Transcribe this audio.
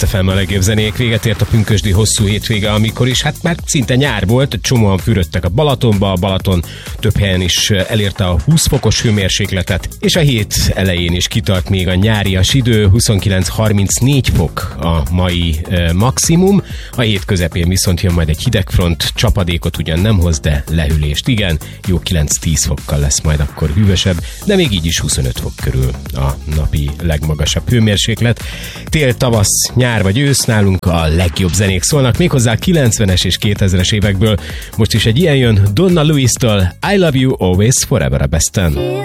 FM a legjobb zenék. Véget ért a pünkösdi hosszú hétvége, amikor is már szinte nyár volt, csomóan fürödtek a Balatonba, a Balaton több helyen is elérte a 20 fokos hőmérsékletet, és a hét elején is kitart még a nyárias idő, 29-34 fok a mai maximum, a hét közepén viszont jön majd egy hidegfront, csapadékot ugyan nem hoz, de lehűlést igen, jó 9-10 fokkal lesz majd akkor hűvösebb, de még így is 25 fok körül a napi legmagasabb hőmérséklet. Tél, tavasz, nyár vagy ősz, nálunk a legjobb zenék szólnak, méghozzá 90-es és 2000-es évekből. Most is egy ilyen jön Donna Lewis-től, I Love You Always Forever a besten.